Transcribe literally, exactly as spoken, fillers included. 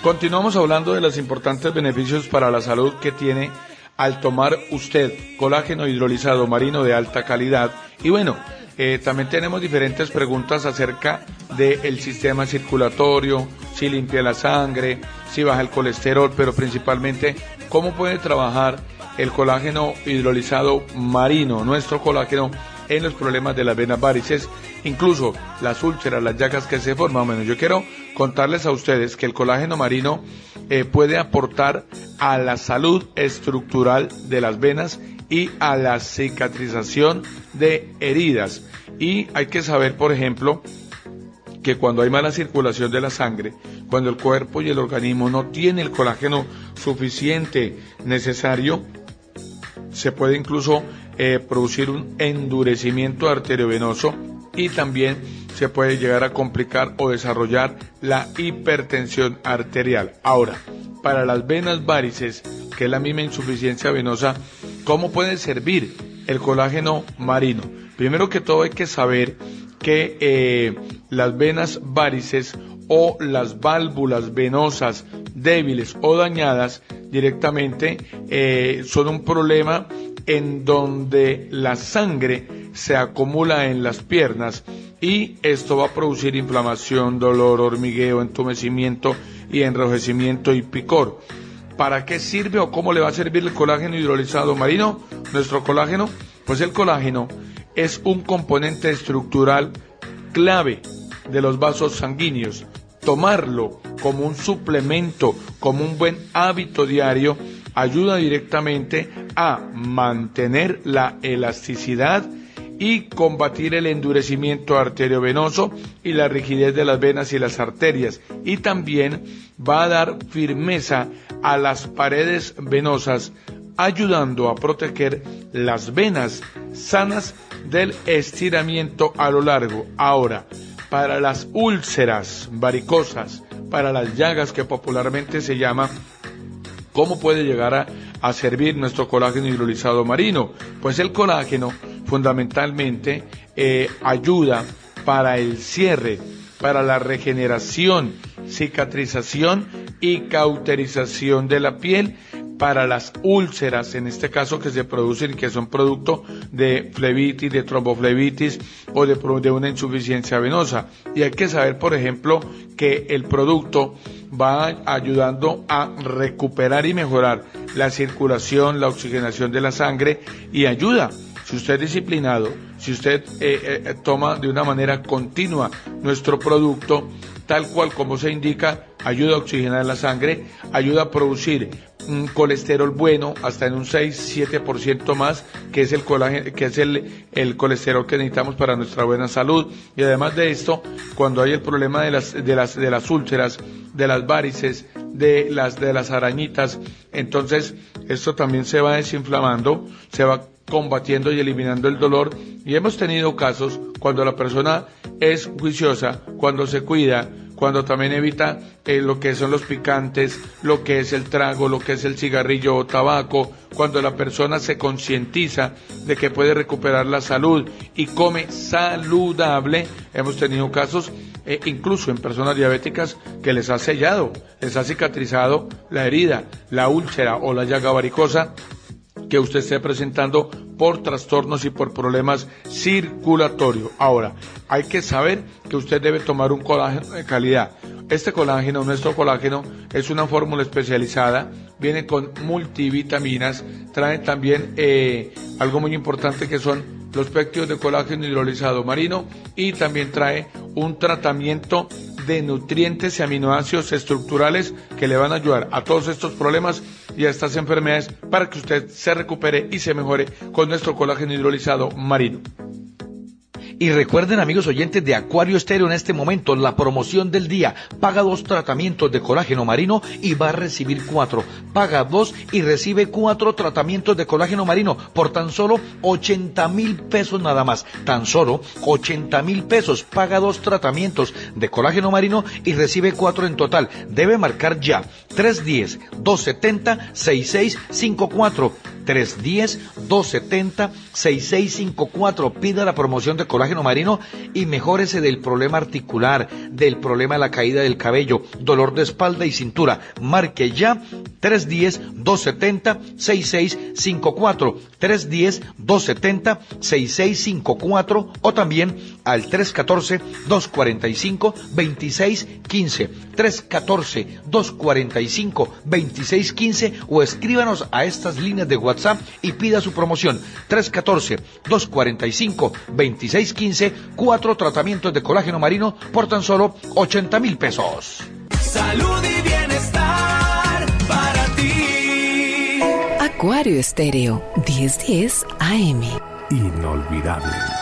Continuamos hablando de los importantes beneficios para la salud que tiene al tomar usted colágeno hidrolizado marino de alta calidad. Y bueno, eh, también tenemos diferentes preguntas acerca del sistema circulatorio, si limpia la sangre, si baja el colesterol, pero principalmente cómo puede trabajar el colágeno hidrolizado marino, nuestro colágeno, en los problemas de las venas varices, incluso las úlceras, las llagas que se forman. Bueno, yo quiero contarles a ustedes que el colágeno marino eh, puede aportar a la salud estructural de las venas y a la cicatrización de heridas. Y hay que saber, por ejemplo, que cuando hay mala circulación de la sangre, cuando el cuerpo y el organismo no tiene el colágeno suficiente necesario, se puede incluso eh, producir un endurecimiento arteriovenoso y también se puede llegar a complicar o desarrollar la hipertensión arterial. Ahora, para las venas varices, que es la misma insuficiencia venosa, ¿cómo puede servir el colágeno marino? Primero que todo hay que saber que eh, las venas varices o las válvulas venosas débiles o dañadas directamente eh, son un problema en donde la sangre se acumula en las piernas y esto va a producir inflamación, dolor, hormigueo, entumecimiento y enrojecimiento y picor. ¿Para qué sirve o cómo le va a servir el colágeno hidrolizado marino? Nuestro colágeno, pues el colágeno es un componente estructural clave de los vasos sanguíneos. Tomarlo como un suplemento, como un buen hábito diario, ayuda directamente a mantener la elasticidad y combatir el endurecimiento arteriovenoso y la rigidez de las venas y las arterias, y también va a dar firmeza a las paredes venosas, ayudando a proteger las venas sanas del estiramiento a lo largo. Ahora, para las úlceras varicosas, para las llagas que popularmente se llama, ¿cómo puede llegar a, a servir nuestro colágeno hidrolizado marino? Pues el colágeno fundamentalmente eh, ayuda para el cierre, para la regeneración, cicatrización y cauterización de la piel, para las úlceras, en este caso que se producen, que son producto de flebitis, de tromboflebitis o de, de una insuficiencia venosa. Y hay que saber, por ejemplo, que el producto va ayudando a recuperar y mejorar la circulación, la oxigenación de la sangre y ayuda. Si usted es disciplinado, si usted eh, eh, toma de una manera continua nuestro producto, tal cual como se indica, ayuda a oxigenar la sangre, ayuda a producir un colesterol bueno hasta en un seis siete por ciento más, que es el colágeno, que es el, el colesterol que necesitamos para nuestra buena salud. Y además de esto, cuando hay el problema de las de las de las úlceras, de las varices, de las de las arañitas, entonces esto también se va desinflamando, se va combatiendo y eliminando el dolor. Y hemos tenido casos cuando la persona es juiciosa, cuando se cuida, cuando también evita eh, lo que son los picantes, lo que es el trago, lo que es el cigarrillo o tabaco, cuando la persona se concientiza de que puede recuperar la salud y come saludable. Hemos tenido casos eh, incluso en personas diabéticas que les ha sellado, les ha cicatrizado la herida, la úlcera o la llaga varicosa que usted esté presentando por trastornos y por problemas circulatorios. Ahora, hay que saber que usted debe tomar un colágeno de calidad. Este colágeno, nuestro colágeno, es una fórmula especializada, viene con multivitaminas, trae también eh, algo muy importante que son los péptidos de colágeno hidrolizado marino, y también trae un tratamiento de nutrientes y aminoácidos estructurales que le van a ayudar a todos estos problemas y a estas enfermedades para que usted se recupere y se mejore con nuestro colágeno hidrolizado marino. Y recuerden, amigos oyentes de Acuario Estéreo, en este momento la promoción del día: paga dos tratamientos de colágeno marino y va a recibir cuatro. Paga dos y recibe cuatro tratamientos de colágeno marino por tan solo ochenta mil pesos nada más. Tan solo ochenta mil pesos. Paga dos tratamientos de colágeno marino y recibe cuatro en total. Debe marcar ya tres uno cero, dos siete cero, seis seis cinco cuatro. tres uno cero, dos siete cero, seis seis cinco cuatro. Pida la promoción de colágeno marino y mejórese del problema articular, del problema de la caída del cabello, dolor de espalda y cintura. Marque ya tres uno cero, dos siete cero, seis seis cinco cuatro, tres uno cero, dos siete cero, seis seis cinco cuatro o también al tres uno cuatro, dos cuatro cinco, dos seis uno cinco, tres uno cuatro, dos cuatro cinco, dos seis uno cinco o escríbanos a estas líneas de WhatsApp y pida su promoción tres uno cuatro, dos cuatro cinco, dos seis uno cinco, cuatro tratamientos de colágeno marino por tan solo ochenta mil pesos. Salud y bienestar para ti. Acuario Estéreo, diez diez A M. Inolvidable.